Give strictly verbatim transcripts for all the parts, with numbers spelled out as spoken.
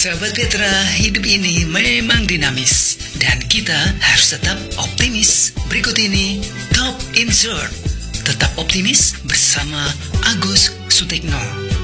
Sahabat Petra, hidup ini memang dinamis dan kita harus tetap optimis. Berikut ini Top Insert. Tetap optimis bersama Agus Sutikno.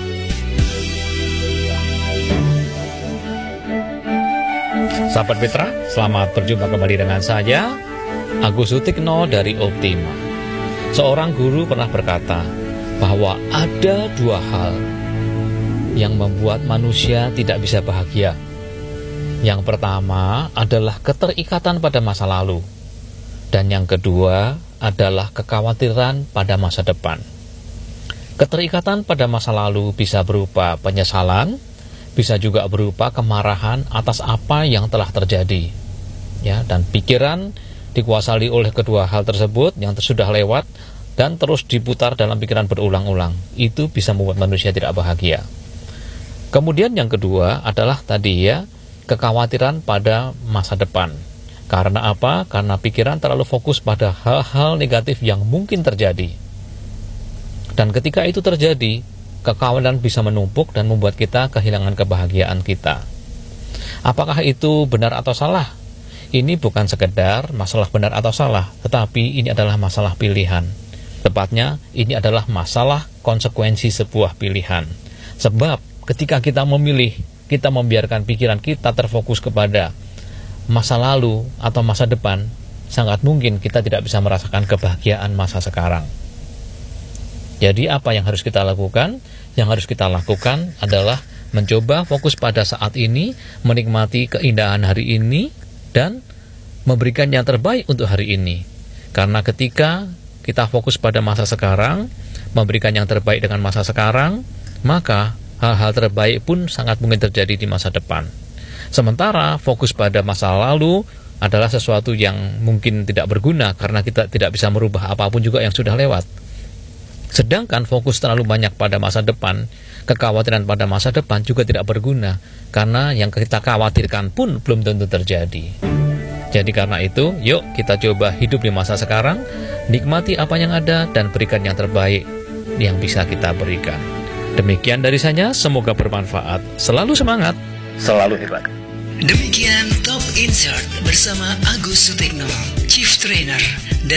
Sahabat Petra, selamat berjumpa kembali dengan saya, Agus Sutikno dari Optima. Seorang guru pernah berkata bahwa ada dua hal yang membuat manusia tidak bisa bahagia. Yang pertama adalah keterikatan pada masa lalu, dan yang kedua adalah kekhawatiran pada masa depan. Keterikatan pada masa lalu bisa berupa penyesalan, bisa juga berupa kemarahan atas apa yang telah terjadi, ya, dan pikiran dikuasai oleh kedua hal tersebut yang sudah lewat dan terus diputar dalam pikiran berulang-ulang. Itu bisa membuat manusia tidak bahagia. Kemudian yang kedua adalah tadi ya, kekhawatiran pada masa depan. Karena apa? Karena pikiran terlalu fokus pada hal-hal negatif yang mungkin terjadi. Dan ketika itu terjadi, kekhawatiran bisa menumpuk dan membuat kita kehilangan kebahagiaan kita. Apakah itu benar atau salah? Ini bukan sekedar masalah benar atau salah, tetapi ini adalah masalah pilihan. Tepatnya, ini adalah masalah konsekuensi sebuah pilihan. Sebab ketika kita memilih, kita membiarkan pikiran kita terfokus kepada masa lalu atau masa depan, sangat mungkin kita tidak bisa merasakan kebahagiaan masa sekarang. Jadi apa yang harus kita lakukan? Yang harus kita lakukan adalah mencoba fokus pada saat ini, menikmati keindahan hari ini, dan memberikan yang terbaik untuk hari ini. Karena ketika kita fokus pada masa sekarang, memberikan yang terbaik dengan masa sekarang, maka hal-hal terbaik pun sangat mungkin terjadi di masa depan. Sementara fokus pada masa lalu adalah sesuatu yang mungkin tidak berguna karena kita tidak bisa merubah apapun juga yang sudah lewat. Sedangkan fokus terlalu banyak pada masa depan, kekhawatiran pada masa depan juga tidak berguna karena yang kita khawatirkan pun belum tentu terjadi. Jadi karena itu, yuk kita coba hidup di masa sekarang, nikmati apa yang ada dan berikan yang terbaik yang bisa kita berikan. Demikian dari saya, semoga bermanfaat. Selalu semangat, selalu hebat. Demikian Top Insert bersama Agus Sutikno, Chief Trainer